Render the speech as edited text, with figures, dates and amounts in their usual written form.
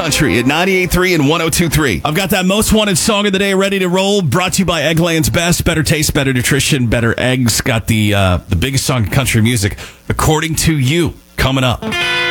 Country at 98.3 and 102.3. I've got that most wanted song of the day ready to roll. Brought to you by Eggland's Best. Better taste, better nutrition, better eggs. Got the biggest song in country music, According to You, coming up.